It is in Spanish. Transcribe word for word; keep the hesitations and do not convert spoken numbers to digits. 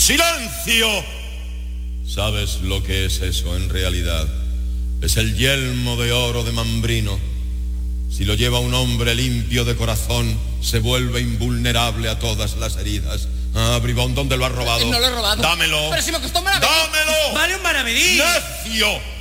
¡Silencio! ¿Sabes lo que es eso en realidad? Es el yelmo de oro de Mambrino. Si lo lleva un hombre limpio de corazón, se vuelve invulnerable a todas las heridas. Ah, bribón, ¿dónde lo has robado? No lo he robado. Dámelo. Pero si me costó un maravedí. ¡Dámelo! Vale un maravedí. ¡Necio!